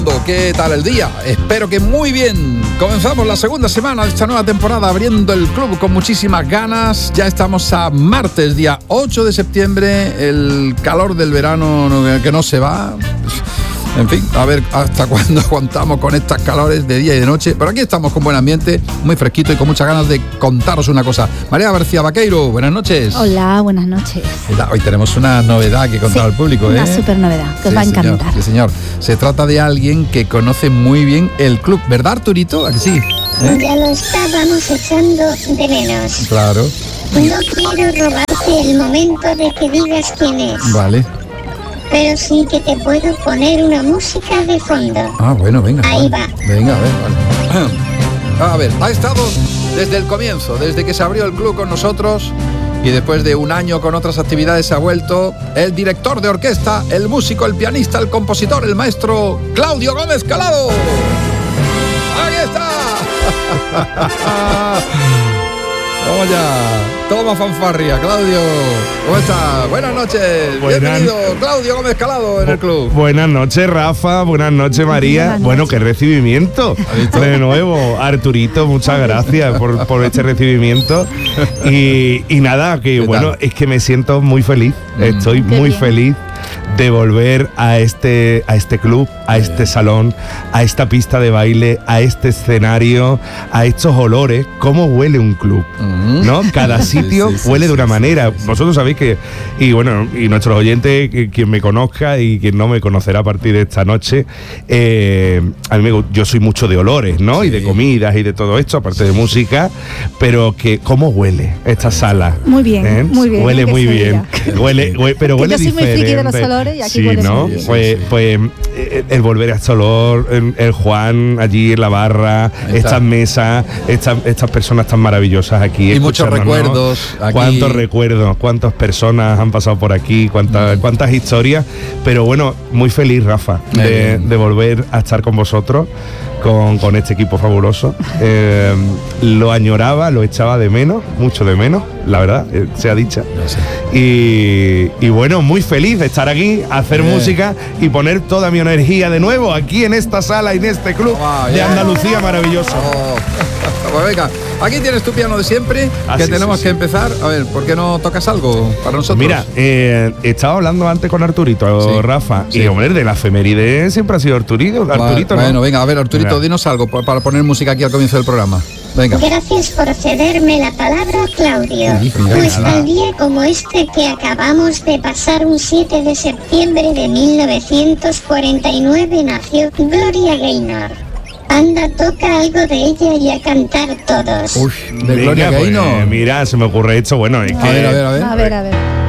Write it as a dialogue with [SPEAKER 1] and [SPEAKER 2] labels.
[SPEAKER 1] ¿Qué tal el día? Espero que muy bien. Comenzamos la segunda semana de esta nueva temporada abriendo el club con muchísimas ganas. Ya estamos a martes, día 8 de septiembre. El calor del verano que no se va. En fin, a ver hasta cuándo aguantamos con estas calores de día y de noche. Pero aquí estamos con buen ambiente, muy fresquito y con muchas ganas de contaros una cosa. María García Vaqueiro, buenas noches.
[SPEAKER 2] Hola, buenas noches.
[SPEAKER 1] Hoy tenemos una novedad que contar al público.
[SPEAKER 2] Una súper novedad, que os va a encantar.
[SPEAKER 1] Sí, señor. Se trata de alguien que conoce muy bien el club, ¿verdad, Arturito? ¿A que sí?
[SPEAKER 3] Ya lo estábamos echando de menos.
[SPEAKER 1] Claro.
[SPEAKER 3] No quiero robarte el momento de que digas quién es.
[SPEAKER 1] Vale.
[SPEAKER 3] Pero sí que te puedo poner una música de fondo.
[SPEAKER 1] Ah, bueno, venga.
[SPEAKER 3] Ahí
[SPEAKER 1] vale.
[SPEAKER 3] va.
[SPEAKER 1] Venga, vale. A ver, ha estado desde el comienzo, desde que se abrió el club con nosotros y después de un año con otras actividades se ha vuelto el director de orquesta, el músico, el pianista, el compositor, el maestro Claudio Gómez Calado. ¡Ahí está! Vamos ya, toma fanfarria, Claudio. ¿Cómo estás? Buenas noches. Bienvenido, Claudio Gómez Calado en el club.
[SPEAKER 4] Buenas noches, Rafa. Buenas noches, María.
[SPEAKER 2] Buenas
[SPEAKER 4] Bueno,
[SPEAKER 2] noches.
[SPEAKER 4] qué recibimiento. De nuevo, Arturito, muchas gracias por este recibimiento. Y nada, que bueno, es que me siento muy feliz. Estoy
[SPEAKER 2] Qué
[SPEAKER 4] muy
[SPEAKER 2] bien.
[SPEAKER 4] feliz de volver a este club, a este salón, a esta pista de baile, a este escenario, a estos olores. ¿Cómo huele un club? ¿No? Cada sitio huele de una manera. Vosotros sabéis que, y bueno, y nuestros oyentes, quien me conozca y quien no me conocerá a partir de esta noche, a mí yo soy mucho de olores, ¿no?
[SPEAKER 1] Sí.
[SPEAKER 4] Y de comidas y de todo esto, aparte de música, pero que ¿cómo huele esta sala?
[SPEAKER 2] Muy bien, muy bien,
[SPEAKER 4] Huele
[SPEAKER 2] que
[SPEAKER 4] muy
[SPEAKER 2] se
[SPEAKER 4] bien. Pero
[SPEAKER 2] Que
[SPEAKER 4] huele
[SPEAKER 2] yo soy muy
[SPEAKER 4] diferente.
[SPEAKER 2] friki de los olores y aquí
[SPEAKER 4] sí,
[SPEAKER 2] huele
[SPEAKER 4] ¿no?
[SPEAKER 2] muy bien.
[SPEAKER 4] Pues el volver a este olor, el Juan allí en la barra,
[SPEAKER 1] Ahí está.
[SPEAKER 4] estas mesas, estas personas tan maravillosas aquí.
[SPEAKER 1] Y muchos
[SPEAKER 4] escuchándonos, ¿no?
[SPEAKER 1] recuerdos aquí.
[SPEAKER 4] Cuántos recuerdos, cuántas personas han pasado por aquí, cuántas historias. Pero bueno, muy feliz, Rafa, de volver a estar con vosotros, con este equipo fabuloso. Lo añoraba, lo echaba de menos, mucho de menos, la verdad, sea dicha. Y bueno, muy feliz de estar aquí, hacer música y poner toda mi energía de nuevo aquí en esta sala y en este club de Andalucía maravilloso.
[SPEAKER 1] Pues venga, aquí tienes tu piano de siempre, que
[SPEAKER 4] sí,
[SPEAKER 1] tenemos
[SPEAKER 4] sí,
[SPEAKER 1] que
[SPEAKER 4] sí.
[SPEAKER 1] empezar. A ver, ¿por qué no tocas algo para nosotros?
[SPEAKER 4] Mira, estaba hablando antes con Arturito,
[SPEAKER 1] Sí,
[SPEAKER 4] Rafa,
[SPEAKER 1] sí.
[SPEAKER 4] y hombre, de la efeméride siempre ha sido Arturito, ¿no?
[SPEAKER 1] Bueno, venga, a ver, Arturito,
[SPEAKER 4] Mira.
[SPEAKER 1] dinos algo para poner música aquí al comienzo del programa. Venga.
[SPEAKER 3] Gracias por cederme la palabra, Claudio.
[SPEAKER 1] Sí,
[SPEAKER 3] Pues
[SPEAKER 1] nada.
[SPEAKER 3] tal día como este que acabamos de pasar, un 7 de septiembre de 1949, nació Gloria Gaynor. Anda, toca algo de ella y a cantar todos.
[SPEAKER 1] Uy, de Gloria
[SPEAKER 4] Venga, pues,
[SPEAKER 1] Gaynor.
[SPEAKER 4] mira, se me ocurre esto, bueno, es que...
[SPEAKER 1] A ver.
[SPEAKER 2] A ver.